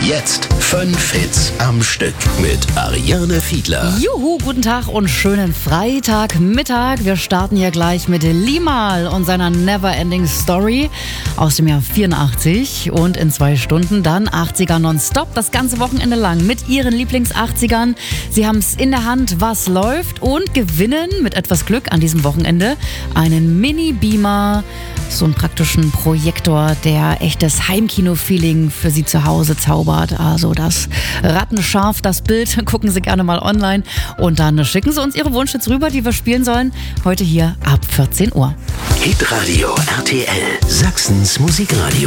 Jetzt 5 Hits am Stück mit Ariane Fiedler. Juhu, guten Tag und schönen Freitagmittag. Wir starten hier gleich mit Limahl und seiner Neverending Story aus dem Jahr 84 und in 2 Stunden dann 80er nonstop, das ganze Wochenende lang mit ihren Lieblings-80ern. Sie haben es in der Hand, was läuft, und gewinnen mit etwas Glück an diesem Wochenende einen Mini-Beamer, so einen praktischen Projektor, der echtes Heimkino-Feeling für Sie zu Hause zaubert. Also das rattenscharf, das Bild, gucken Sie gerne mal online und dann schicken Sie uns Ihre Wunschhits rüber, die wir spielen sollen, heute hier ab 14 Uhr. Hitradio RTL, Sachsens Musikradio.